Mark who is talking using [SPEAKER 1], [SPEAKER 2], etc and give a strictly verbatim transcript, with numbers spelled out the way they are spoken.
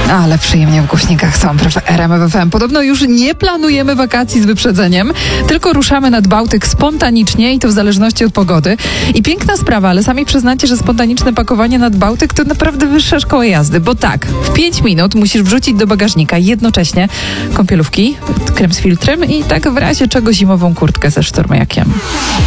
[SPEAKER 1] Ale przyjemnie w głośnikach są w R M F F M. Podobno już nie planujemy wakacji z wyprzedzeniem, tylko ruszamy nad Bałtyk spontanicznie i to w zależności od pogody. I piękna sprawa, ale sami przyznacie, że spontaniczne pakowanie nad Bałtyk to naprawdę wyższa szkoła jazdy, bo tak, w pięć minut musisz wrzucić do bagażnika jednocześnie kąpielówki, krem z filtrem i tak w razie czego zimową kurtkę ze sztormiakiem.